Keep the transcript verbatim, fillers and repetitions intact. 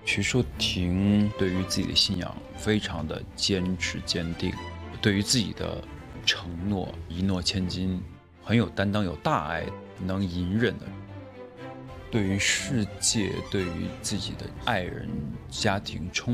徐淑婷对于自己的信仰非常的坚持坚定，对于自己的承诺一诺千金，很有担当，有大爱，能隐忍的。对于世界，对于自己的爱人、家庭充